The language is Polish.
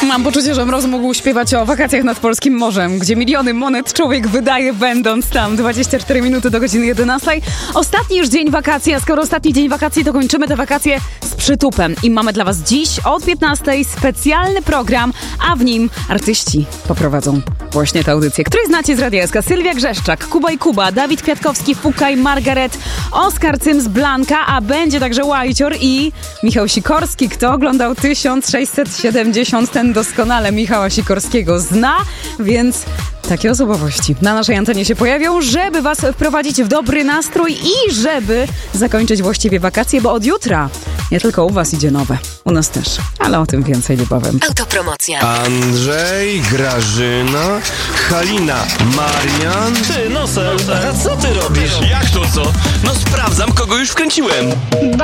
Mam poczucie, że Mroz mógł śpiewać o wakacjach nad polskim morzem, gdzie miliony monet człowiek wydaje, będąc tam 24 minuty do godziny 11. Ostatni już dzień wakacji, a skoro ostatni dzień wakacji, to kończymy te wakacje z przytupem. I mamy dla was dziś od 15 specjalny program, a w nim artyści poprowadzą właśnie tę audycję, której znacie z Radia SK. Sylwia Grzeszczak, Kuba i Kuba, Dawid Kwiatkowski, Fukaj, Margaret, Oskar Cyms, Blanka, a będzie także Łajcior i Michał Sikorski. Kto oglądał 1670, ten doskonale Michała Sikorskiego zna, więc takie osobowości na naszej antenie się pojawią, żeby was wprowadzić w dobry nastrój i żeby zakończyć właściwie wakacje, bo od jutra nie tylko u was idzie nowe, u nas też, ale o tym więcej niebawem. Autopromocja. Andrzej, Grażyna, Halina, Marian. Ty, Nosel, a co ty robisz? Jak to co? No sprawdzam, kogo już wkręciłem.